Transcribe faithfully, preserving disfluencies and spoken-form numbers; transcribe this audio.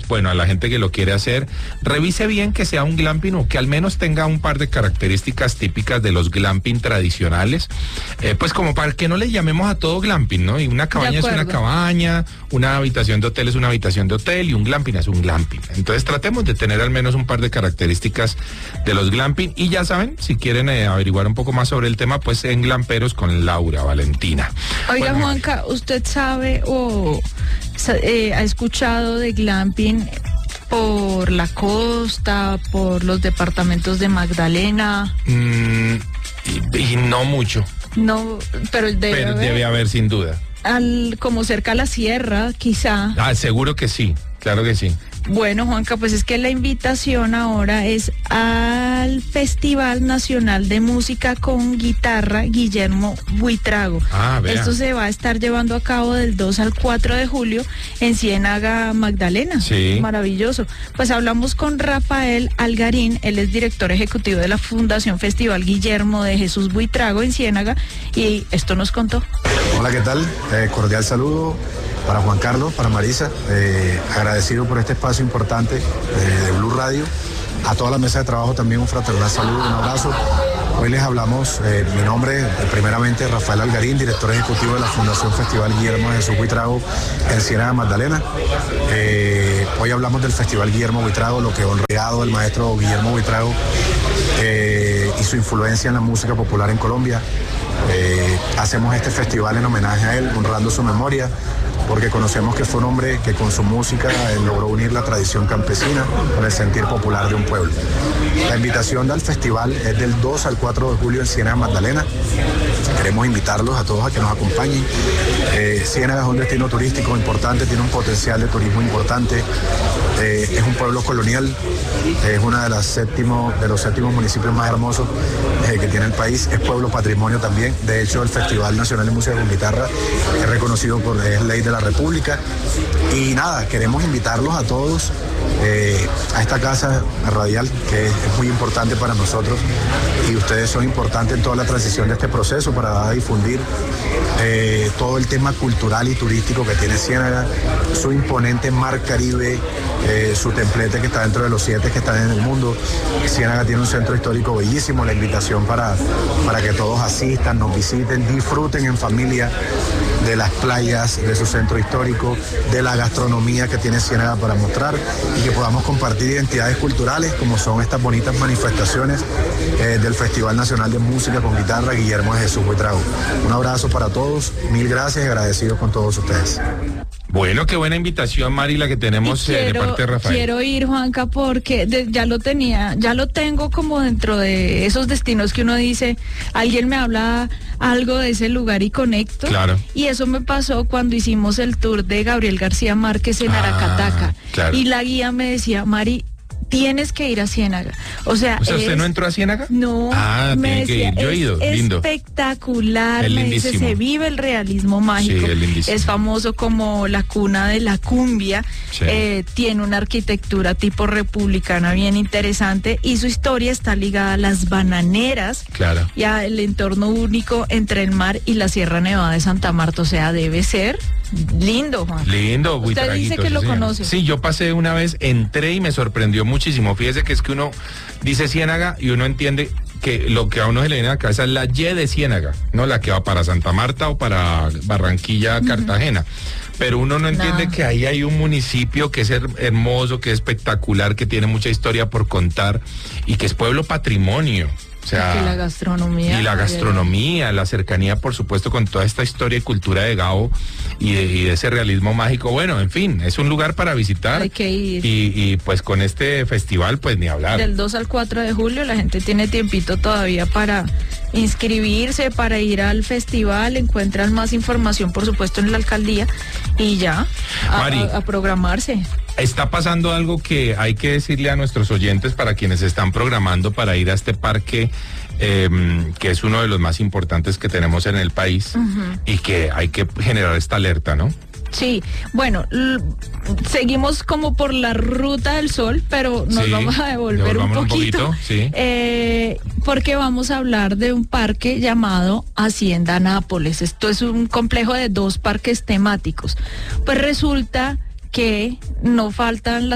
bueno, a la gente que lo quiere hacer, revise bien que sea un glamping o que al menos tenga un par de características típicas de los glamping tradicionales, eh, pues como para que no le llamemos a todo glamping, ¿no? Y una cabaña es una cabaña, una habitación de hotel es una habitación de hotel y un glamping es un glamping. Entonces tratemos de tener al menos un par de características de los glamping y ya saben, si quieren eh, averiguar un poco más sobre el tema, pues en Glamperos con Laura Valentina. Oiga, bueno, Juanca, ¿usted sabe o eh, ha escuchado de glamping por la costa, por los departamentos de Magdalena? Mm, y, y no mucho. No, pero debe pero haber. Debe haber sin duda. Al, como cerca a la sierra, quizá. Ah, seguro que sí, claro que sí. Bueno, Juanca, pues es que la invitación ahora es al Festival Nacional de Música con Guitarra Guillermo Buitrago. Ah, vea. Esto se va a estar llevando a cabo del dos al cuatro de julio en Ciénaga, Magdalena. Sí. Maravilloso. Pues hablamos con Rafael Algarín, él es director ejecutivo de la Fundación Festival Guillermo de Jesús Buitrago en Ciénaga y esto nos contó. Hola, ¿qué tal? Eh, cordial saludo para Juan Carlos, para Marisa, eh, agradecido por este espacio importante eh, de Blue Radio. A toda la mesa de trabajo también un fraternal saludo, un abrazo. Hoy les hablamos, eh, mi nombre, eh, primeramente Rafael Algarín, director ejecutivo de la Fundación Festival Guillermo de Jesús Buitrago en Ciénaga, Magdalena. Eh, hoy hablamos del Festival Guillermo Buitrago, lo que honrado del maestro Guillermo Buitrago eh, y su influencia en la música popular en Colombia. Eh, hacemos este festival en homenaje a él, honrando su memoria, porque conocemos que fue un hombre que con su música eh, logró unir la tradición campesina con el sentir popular de un pueblo. La invitación al festival es del dos al cuatro de julio en Ciénaga, Magdalena. Queremos invitarlos a todos a que nos acompañen. Eh, Ciénaga es un destino turístico importante, tiene un potencial de turismo importante. Eh, es un pueblo colonial, es uno de, las séptimo, de los séptimos municipios más hermosos eh, que tiene el país. Es pueblo patrimonio también. De hecho, el Festival Nacional de Música con Guitarra es reconocido por es ley de la República. Y nada, queremos invitarlos a todos eh, a esta casa radial que es, es muy importante para nosotros y ustedes son importantes en toda la transición de este proceso para difundir eh, todo el tema cultural y turístico que tiene Ciénaga, su imponente Mar Caribe, eh, su templete que está dentro de los siete que están en el mundo. Ciénaga tiene un centro histórico bellísimo, la invitación para, para que todos asistan, nos visiten, disfruten en familia de las playas, de su centro histórico, de la gastronomía que tiene Ciénaga para mostrar y que podamos compartir identidades culturales como son estas bonitas manifestaciones eh, del Festival Nacional de Música con Guitarra Guillermo de Jesús Buitrago. Un abrazo para todos, mil gracias y agradecidos con todos ustedes. Bueno, qué buena invitación, Mari, la que tenemos quiero, eh, de parte de Rafael. Quiero ir, Juanca, porque de, ya lo tenía, ya lo tengo como dentro de esos destinos que uno dice, alguien me habla algo de ese lugar y conecto. Claro. Y eso me pasó cuando hicimos el tour de Gabriel García Márquez en Ah, Aracataca. claro. Y la guía me decía, Mari, tienes que ir a Ciénaga. O sea, O sea, ¿usted es, no entró a Ciénaga? No. Ah, me tiene que decía, ir. Yo he ido, es lindo. Espectacular. Es me dice, lindísimo. se vive el realismo mágico. Sí, es lindísimo. Es famoso como la cuna de la cumbia. Sí. Eh, tiene una arquitectura tipo republicana bien interesante y su historia está ligada a las bananeras. Claro. Y al entorno único entre el mar y la Sierra Nevada de Santa Marta. O sea, debe ser lindo, Juan. Lindo, Usted Buitraguito, dice que sí, lo señor. conoce. Sí, yo pasé una vez, entré y me sorprendió muchísimo. Fíjese que es que uno dice Ciénaga y uno entiende que lo que a uno se le viene a la cabeza es la Y de Ciénaga, no la que va para Santa Marta o para Barranquilla, uh-huh. Cartagena. Pero uno no entiende no. que ahí hay un municipio que es her- hermoso, que es espectacular, que tiene mucha historia por contar y que es pueblo patrimonio. O sea, que la gastronomía. Y la gastronomía, la cercanía, por supuesto, con toda esta historia y cultura de Gabo y de, y de ese realismo mágico. Bueno, en fin, es un lugar para visitar. Hay que ir. Y, y pues con este festival, pues ni hablar. Del dos al cuatro de julio la gente tiene tiempito todavía para inscribirse, para ir al festival. Encuentran más información, por supuesto, en la alcaldía y ya, a, Mari, a, a programarse. Está pasando algo que hay que decirle a nuestros oyentes para quienes están programando para ir a este parque, eh, que es uno de los más importantes que tenemos en el país, uh-huh. y que hay que generar esta alerta, ¿no? Sí, bueno, l- seguimos como por la ruta del sol, pero nos sí, vamos a devolver un poquito, un poquito sí. eh, porque vamos a hablar de un parque llamado Hacienda Nápoles. Esto es un complejo de dos parques temáticos. Pues resulta que no faltan las